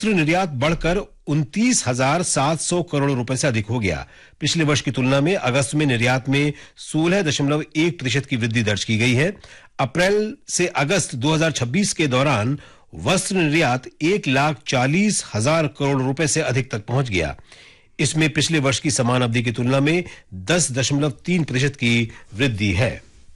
निर्यात बढ़कर 29,700 करोड़ रुपए से अधिक हो गया। पिछले वर्ष की तुलना में अगस्त में निर्यात में 16.1% की वृद्धि दर्ज की गई है। अप्रैल से अगस्त 2026 के दौरान वस्त्र निर्यात 1,40,000 करोड़ रुपए से अधिक तक पहुंच गया। इसमें पिछले वर्ष की समान अवधि की तुलना में 10.3% की वृद्धि है।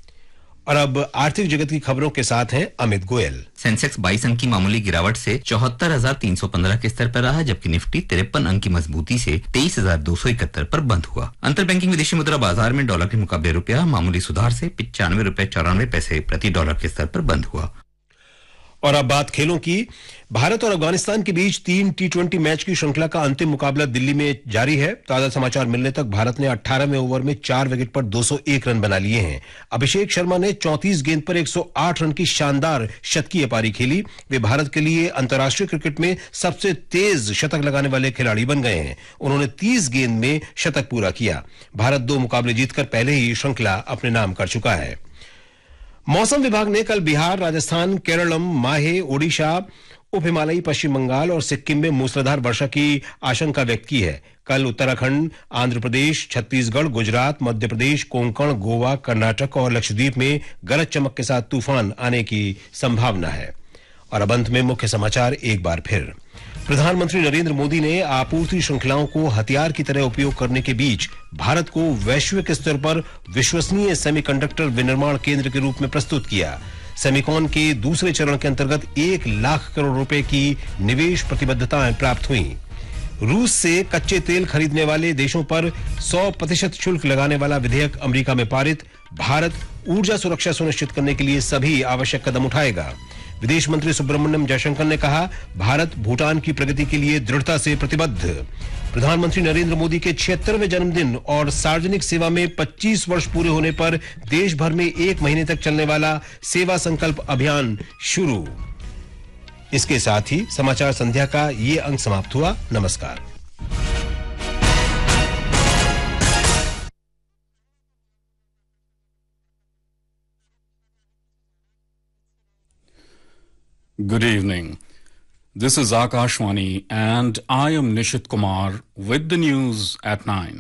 और अब आर्थिक जगत की खबरों के साथ हैं अमित गोयल। सेंसेक्स 22 अंक की मामूली गिरावट से 74,315 के स्तर पर रहा, जबकि निफ्टी 53 अंक की मजबूती से 23,271 पर बंद हुआ। अंतर बैंकिंग विदेशी मुद्रा बाजार में डॉलर के मुकाबले रुपया मामूली सुधार से 95 रुपए 94 पैसे प्रति डॉलर के स्तर पर बंद हुआ। और अब बात खेलों की। भारत और अफगानिस्तान के बीच 3 T20 मैच की श्रृंखला का अंतिम मुकाबला दिल्ली में जारी है। ताजा समाचार मिलने तक भारत ने 18वें ओवर में 4 विकेट पर 201 रन बना लिए हैं। अभिषेक शर्मा ने 34 गेंद पर 108 रन की शानदार शतकीय पारी खेली। वे भारत के लिए अंतर्राष्ट्रीय क्रिकेट में सबसे तेज शतक लगाने वाले खिलाड़ी बन गए हैं। उन्होंने 30 गेंद में शतक पूरा किया। भारत 2 मुकाबले जीतकर पहले ही श्रृंखला अपने नाम कर चुका है। मौसम विभाग ने कल बिहार, राजस्थान, केरलम, माहे, ओडिशा, उप हिमालयी पश्चिम बंगाल और सिक्किम में मूसलाधार वर्षा की आशंका व्यक्त की है। कल उत्तराखंड, आंध्र प्रदेश, छत्तीसगढ़, गुजरात, मध्य प्रदेश, कोंकण, गोवा, कर्नाटक और लक्षद्वीप में गरज चमक के साथ तूफान आने की संभावना है। और अब अंत में मुख्य समाचार एक बार फिर। प्रधानमंत्री नरेंद्र मोदी ने आपूर्ति श्रृंखलाओं को हथियार की तरह उपयोग करने के बीच भारत को वैश्विक स्तर पर विश्वसनीय सेमीकंडक्टर विनिर्माण केंद्र के रूप में प्रस्तुत किया। सेमिकॉन के दूसरे चरण के अंतर्गत 1 लाख करोड़ रुपए की निवेश प्रतिबद्धताएं प्राप्त हुई। रूस से कच्चे तेल खरीदने वाले देशों पर 100% शुल्क लगाने वाला विधेयक अमेरिका में पारित। भारत ऊर्जा सुरक्षा सुनिश्चित करने के लिए सभी आवश्यक कदम उठाएगा। विदेश मंत्री सुब्रमण्यम जयशंकर ने कहा, भारत भूटान की प्रगति के लिए दृढ़ता से प्रतिबद्ध। प्रधानमंत्री नरेंद्र मोदी के 76वें जन्मदिन और सार्वजनिक सेवा में 25 वर्ष पूरे होने पर देश भर में 1 महीने तक चलने वाला सेवा संकल्प अभियान शुरू। इसके साथ ही समाचार संध्या का ये अंक समाप्त हुआ। नमस्कार। Good evening. This is Akashwani and I am Nishit Kumar with the news at 9.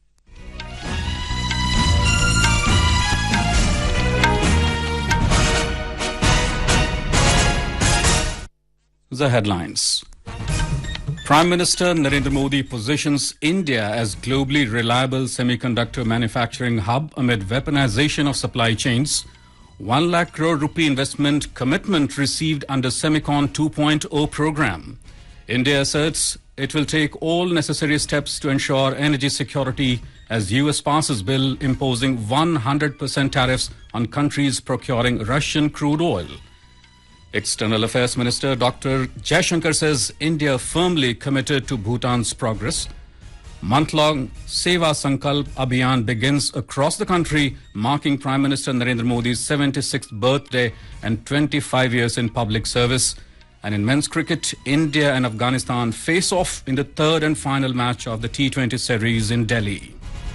The headlines. Prime Minister Narendra Modi positions India as globally reliable semiconductor manufacturing hub amid weaponization of supply chains. 1 lakh crore rupee investment commitment received under Semicon 2.0 program. India asserts it will take all necessary steps to ensure energy security as US passes bill imposing 100% tariffs on countries procuring Russian crude oil. External Affairs Minister Dr. Jaishankar says India firmly committed to Bhutan's progress. Month-long Seva Sankalp Abhiyan begins across the country, marking Prime Minister Narendra Modi's 76th birthday and 25 years in public service. And in men's cricket, India and Afghanistan face off in the third and final match of the T20 series in Delhi.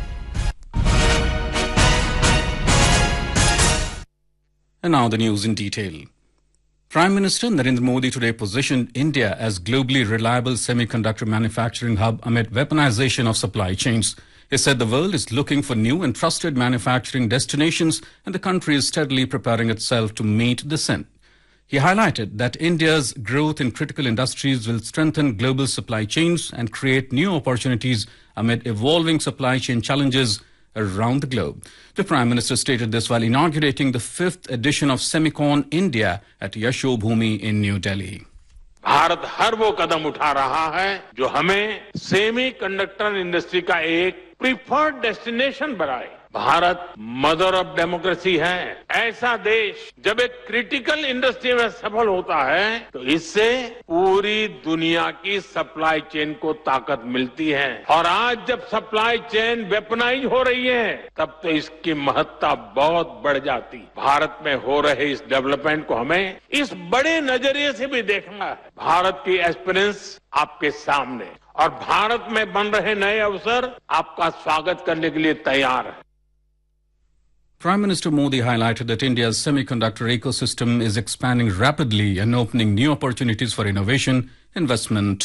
And now the news in detail. Prime Minister Narendra Modi today positioned India as globally reliable semiconductor manufacturing hub amid weaponization of supply chains. He said the world is looking for new and trusted manufacturing destinations and the country is steadily preparing itself to meet the scent. He highlighted that India's growth in critical industries will strengthen global supply chains and create new opportunities amid evolving supply chain challenges around the globe. The Prime Minister stated this while inaugurating the 5th edition of Semicon India at Yashobhumi in New Delhi. Bharat हर वो कदम उठा रहा है जो हमें semiconductor industry का एक preferred destination बनाए। Bharat mother of democracy है। ऐसा देश जब एक क्रिटिकल इंडस्ट्री में सफल होता है तो इससे पूरी दुनिया की सप्लाई चेन को ताकत मिलती है। और आज जब सप्लाई चेन वेपनाइज हो रही है तब तो इसकी महत्ता बहुत बढ़ जाती। भारत में हो रहे इस डेवलपमेंट को हमें इस बड़े नजरिए से भी देखना है। भारत की एस्पिरेंस आपके सामने और भारत में बन रहे नए अवसर आपका स्वागत करने के लिए तैयार है। Prime Minister Modi highlighted that India's semiconductor ecosystem is expanding rapidly and opening new opportunities for innovation, investment